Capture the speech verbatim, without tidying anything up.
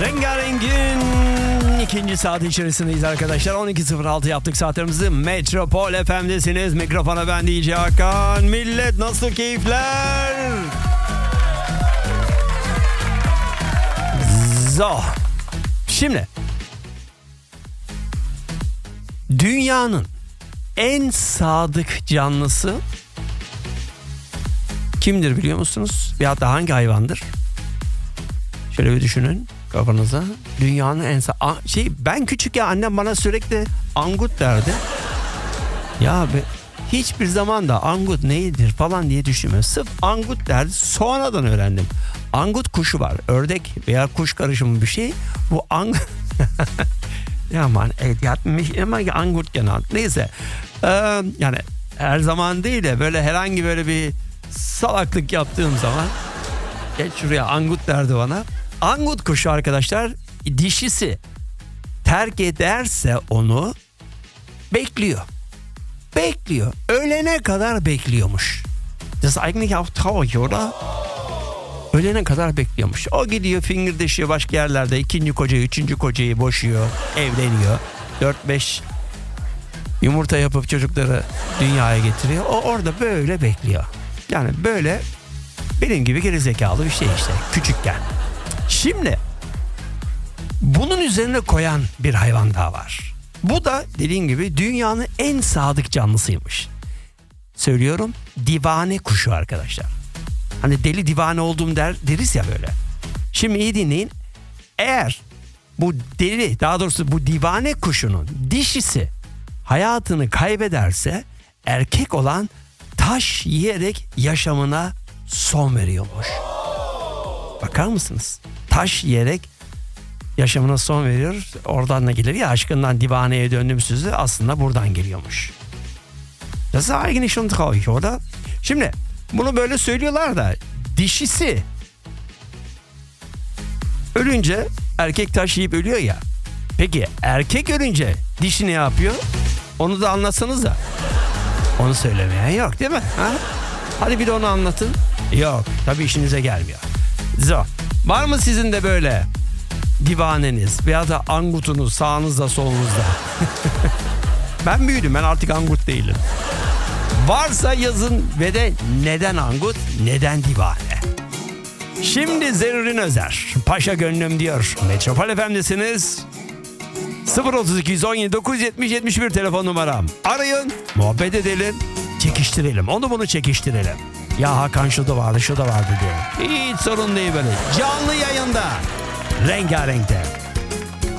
Rengarenk'in ikinci saat içerisindeyiz arkadaşlar. on iki sıfır altı yaptık saatlerimizi. Metropol F M'desiniz. Mikrofona ben D J Hakan. Millet nasıl keyifler? Zo. Şimdi dünyanın en sadık canlısı kimdir biliyor musunuz? Veyahut da hangi hayvandır? Şöyle bir düşünün kafanıza. Dünyanın en sa- şey ben küçük ya annem bana sürekli angut derdi. Ya be, hiçbir zaman da angut nedir falan diye düşünmüyorum. Sırf angut derdi. Sonradan öğrendim. Angut kuşu var. Ördek veya kuş karışımı bir şey. Bu angut ya aman evet yatmış ama angut genel. Neyse. Ee, yani her zaman değil de böyle herhangi böyle bir salaklık yaptığım zaman geç şuraya angut derdi bana. Angut kuşu arkadaşlar dişisi terk ederse onu bekliyor. Bekliyor. Ölene kadar bekliyormuş. Das ist eigentlich auch traurig, oder? Ölene kadar bekliyormuş. O gidiyor fingirdeşiyor başka yerlerde. İkinci kocayı, üçüncü kocayı boşuyor. Evleniyor. Dört beş yumurta yapıp çocukları dünyaya getiriyor. O orada böyle bekliyor. Yani böyle benim gibi gerizekalı bir şey işte. Küçükken. Şimdi bunun üzerine koyan bir hayvan daha var. Bu da dediğim gibi dünyanın en sadık canlısıymış. Söylüyorum divane kuşu arkadaşlar. Hani deli divane oldum der deriz ya böyle. Şimdi iyi dinleyin. Eğer bu deli daha doğrusu bu divane kuşunun dişisi hayatını kaybederse erkek olan taş yiyerek yaşamına son veriyormuş. Bakar mısınız? Taş yiyerek yaşamına son veriyor. Oradan da gelir ya aşkından divaneye döndüm sözü aslında buradan geliyormuş. Das ist eigentlich schon traurig, oder? Şimdi bunu böyle söylüyorlar da dişisi ölünce erkek taş yiyip ölüyor ya. Peki erkek ölünce dişi ne yapıyor? Onu da anlatsanız da. Onu söylemeyen yok değil mi? Ha? Hadi bir de onu anlatın. Yok tabii işinize gelmiyor. Zo. Var mı sizin de böyle divaneniz veya da angutunuz sağınızda solunuzda? Ben büyüdüm, ben artık angut değilim. Varsa yazın ve de neden angut, neden divane? Şimdi Zerrin Özer, Paşa Gönlüm diyor. Metropol F M'desiniz. sıfır otuz iki yüz on yedi dokuz yüz yetmiş yetmiş bir telefon numaram. Arayın, muhabbet edelim, çekiştirelim. Onu bunu çekiştirelim. Ya Hakan şu da vardı, şu da vardı diyor. Hiç sorun değil böyle. Canlı yayında. Rengarenk'te.